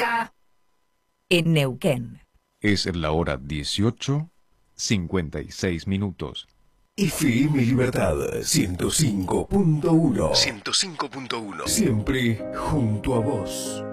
en Neuquén. Es la hora 18:56. FM Libertad 105.1. 105.1. Siempre junto a vos.